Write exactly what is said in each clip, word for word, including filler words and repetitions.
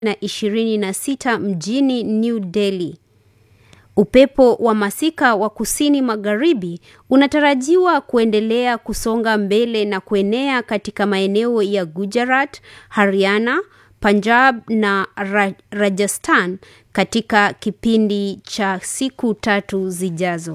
na ishirini na sita mjini New Delhi. Upepo wa masika wa kusini magharibi unatarajiwa kuendelea kusonga mbele na kuenea katika maeneo ya Gujarat, Haryana, Punjab na Rajasthan katika kipindi cha siku tatu zijazo.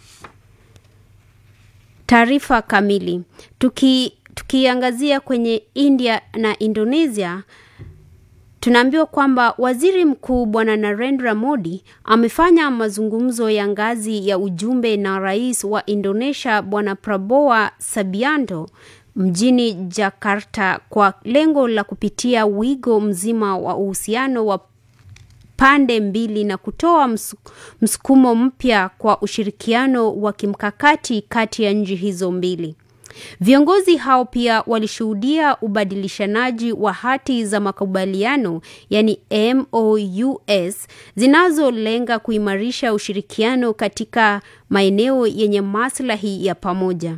Taarifa kamili. Tuki tukiangazia kwenye India na Indonesia, tunaambiwa kwamba Waziri Mkuu Bwana Narendra Modi amefanya mazungumzo ya ngazi ya ujumbe na Rais wa Indonesia Bwana Prabowo Subianto mjini Jakarta kwa lengo la kupitia wigo mzima wa uhusiano wa pande mbili na kutoa msukumo mpya kwa ushirikiano wa kimkakati kati ya nchi hizo mbili. Viongozi hao pia walishuhudia ubadilishanaji wa hati za makubaliano, yani M O U S, zinazolenga kuimarisha ushirikiano katika maeneo yenye maslahi ya pamoja.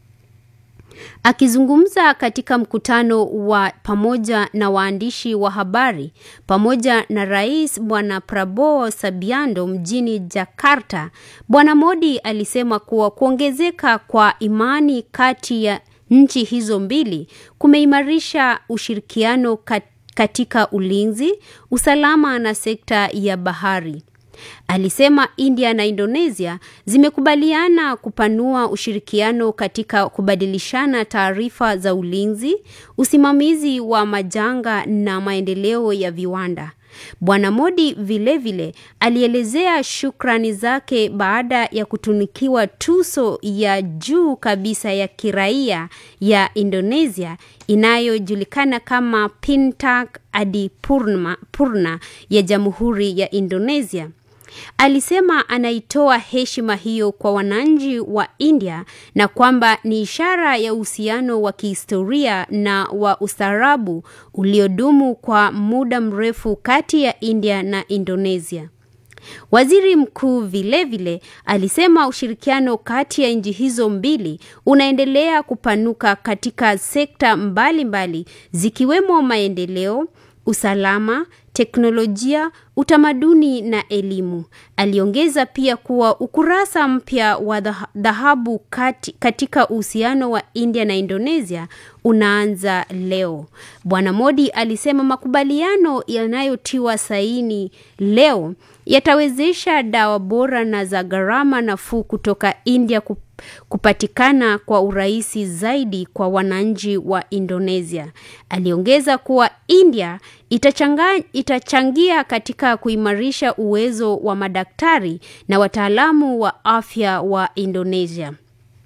Akizungumza katika mkutano wa pamoja na waandishi wa habari pamoja na Rais Bwana Prabowo Subianto mjini Jakarta, Bwana Modi alisema kuwa kuongezeka kwa imani kati ya nchi hizo mbili kumeimarisha ushirikiano katika ulinzi, usalama na sekta ya bahari. Alisema India na Indonesia zimekubaliana kupanua ushirikiano katika kubadilishana taarifa za ulinzi, usimamizi wa majanga na maendeleo ya viwanda. Bwana Modi vile vile alielezea shukrani zake baada ya kutunikiwa tuzo ya juu kabisa ya kiraia ya Indonesia inayojulikana kama Bintang Adipurna Purna ya Jamhuri ya Indonesia. Alisema anaitoa heshima hiyo kwa wananchi wa India na kwamba ni ishara ya uhusiano wa kihistoria na wa ustaarabu uliodumu kwa muda mrefu kati ya India na Indonesia. Waziri Mkuu vile vile alisema ushirikiano kati ya nchi hizo mbili unaendelea kupanuka katika sekta mbalimbali zikiwemo maendeleo, usalama, teknolojia, utamaduni na elimu. Aliongeza pia kuwa ukurasa mpya wa dhahabu kati, katika uhusiano wa India na Indonesia unaanza leo. Bwana Modi alisema makubaliano yanayotiwa saini leo yatawezesha dawa bora na za gharama nafuu kutoka India kupatikana kwa urahisi zaidi kwa wananchi wa Indonesia. Aliongeza kuwa India itachanga, itachangia katika kuimarisha uwezo wa madaktari na wataalamu wa afya wa Indonesia.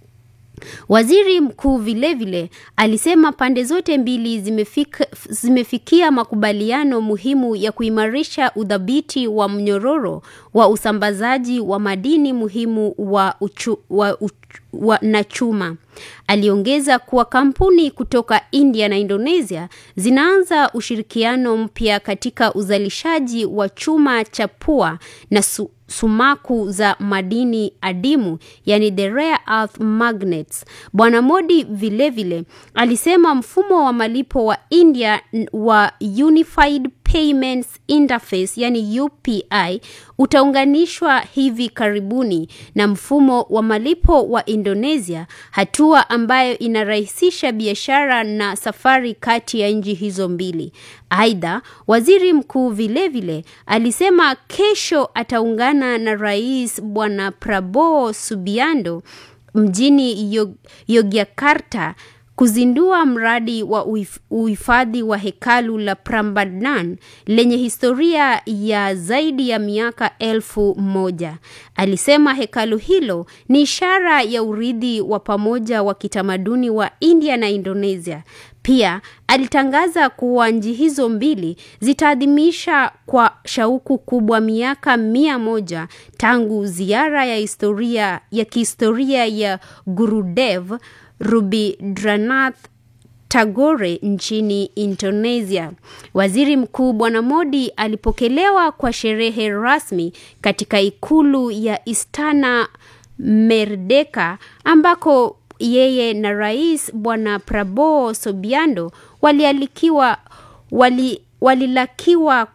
Waziri Mkuu vile vile alisema pande zote mbili zimefika, zimefikia makubaliano muhimu ya kuimarisha udhabiti wa mnyororo wa usambazaji wa madini muhimu wa, uchu, wa, uchu, wa na chuma. Aliongeza kuwa kampuni kutoka India na Indonesia zinaanza ushirikiano mpya katika uzalishaji wa chuma cha pua na su, sumaku za madini adimu, yani the rare earth magnets. Bwana Modi vile vile alisema mfumo wa malipo wa India wa Unified Payments Interface, yani U P I, utaunganishwa hivi karibuni na mfumo wa malipo wa Indonesia, hatua ambayo inarahisisha biashara na safari kati ya nchi hizo mbili. Aidha, Waziri Mkuu vile vile alisema kesho ataungana na Rais Bwana Prabowo Subianto mjini Yogyakarta kuzindua mradi wa uhifadhi wa hekalu la Prambanan lenye historia ya zaidi ya miaka elfu moja. Alisema hekalu hilo ni ishara ya urithi wa pamoja wa kitamaduni wa India na Indonesia. Pia alitangaza kuwa nchi hizo mbili zitaadhimisha kwa shauku kubwa miaka mia moja tangu ziara ya historia ya kihistoria ya Gurudev Rabindranath Tagore nchini Indonesia. Waziri Mkuu Bwana Modi alipokelewa kwa sherehe rasmi katika ikulu ya Istana Merdeka ambako yeye na Rais Bwana Prabowo Subianto walialikiwa wali walilakiwa